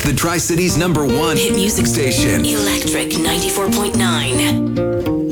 the Tri-Cities #1 hit music station. Electric 94.9.